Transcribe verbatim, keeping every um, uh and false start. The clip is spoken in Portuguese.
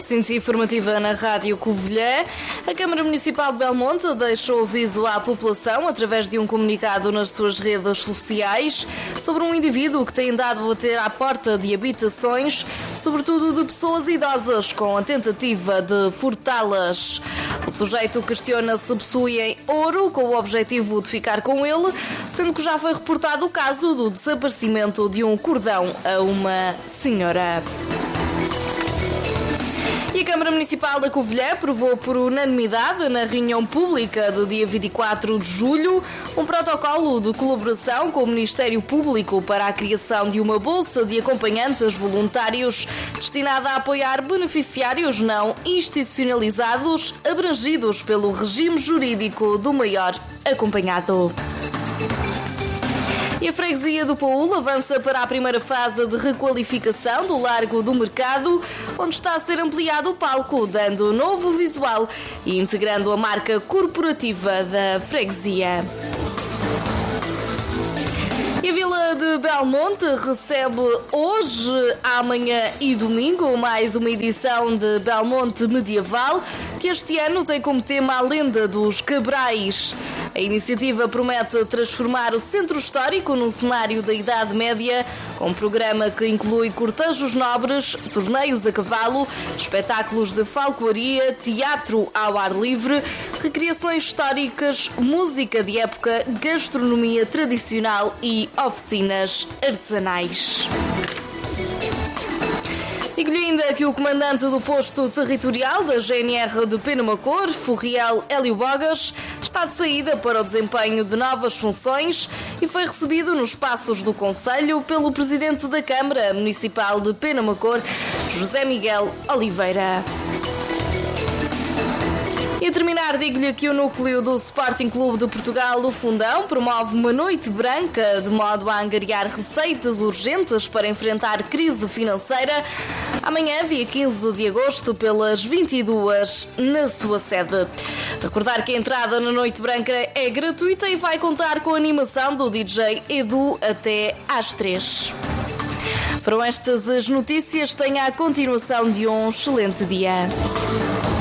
Síntese informativa na Rádio Covilhã. A Câmara Municipal de Belmonte deixou aviso à população, através de um comunicado nas suas redes sociais, sobre um indivíduo que tem andado a bater à porta de habitações, sobretudo de pessoas idosas, com a tentativa de furtá-las. O sujeito questiona se possuem ouro, com o objetivo de ficar com ele, sendo que já foi reportado o caso do desaparecimento de um cordão a uma senhora. E a Câmara Municipal da Covilhã aprovou por unanimidade, na reunião pública do dia vinte e quatro de julho, um protocolo de colaboração com o Ministério Público para a criação de uma bolsa de acompanhantes voluntários destinada a apoiar beneficiários não institucionalizados abrangidos pelo regime jurídico do maior acompanhado. E a freguesia do Paúl avança para a primeira fase de requalificação do Largo do Mercado, onde está a ser ampliado o palco, dando novo visual e integrando a marca corporativa da freguesia. E a Vila de Belmonte recebe hoje, amanhã e domingo mais uma edição de Belmonte Medieval, que este ano tem como tema a lenda dos Cabrais. A iniciativa promete transformar o centro histórico num cenário da Idade Média, com um programa que inclui cortejos nobres, torneios a cavalo, espetáculos de falcoaria, teatro ao ar livre, recriações históricas, música de época, gastronomia tradicional e oficinas artesanais. Digo-lhe ainda que o comandante do posto territorial da G N R de Penamacor, Furriel Hélio Bogas, está de saída para o desempenho de novas funções e foi recebido nos passos do Conselho pelo presidente da Câmara Municipal de Penamacor, José Miguel Oliveira. E a terminar, digo-lhe que o núcleo do Sporting Clube de Portugal, o Fundão, promove uma noite branca de modo a angariar receitas urgentes para enfrentar crise financeira amanhã, dia quinze de agosto, pelas vinte e duas, na sua sede. Recordar que a entrada na Noite Branca é gratuita e vai contar com a animação do D J Edu até às três. Foram estas as notícias. Tenha a continuação de um excelente dia.